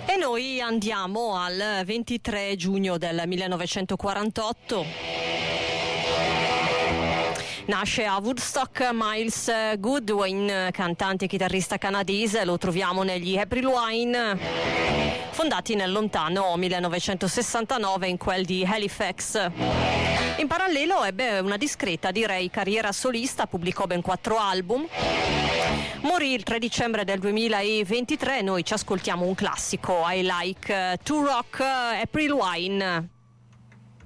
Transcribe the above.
E noi andiamo al 23 giugno del 1948. Nasce a Woodstock Miles Goodwin, cantante e chitarrista canadese. Lo troviamo negli April Wine, fondati nel lontano 1969 in quel di Halifax. In parallelo ebbe una discreta, direi, carriera solista, pubblicò ben 4 album. Morì il 3 dicembre del 2023. Noi ci ascoltiamo un classico, I Like to Rock, April Wine.